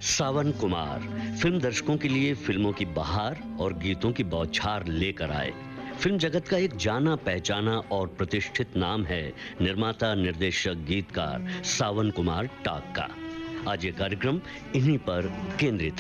सावन Kumar film दर्शकों के लिए फिल्मों की बहार और गीतों की बौछार लेकर आए। फिल्म जगत का एक जाना पहचाना और प्रतिष्ठित नाम है निर्माता, निर्देशक, गीतकार सावन कुमार टाक का। आज ये कार्यक्रम इन्हीं पर केंद्रित